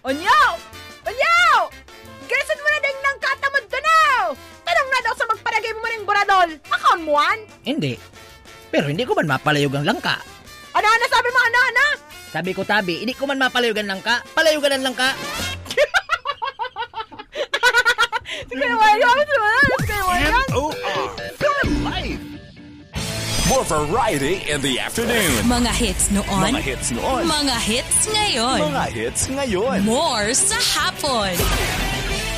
Onyaw! Onyaw! Gasan mo na ding nang katamod ka na! Tanong na daw sa magparagay mo maning buradol. Makaon mo an? Hindi. Pero hindi ko man mapalayog ang langka. Ano na sabi mo, ano? Sabi ko, Tabi, hindi ko man mapalayogan langka. Palayogan ang langka. Sige naman yan. Sige naman yan. M.O.R. For life. More variety in the afternoon. Mga hits noon. Mga hits noon. Mga hits ngayon. Mga hits ngayon. More sa hapon.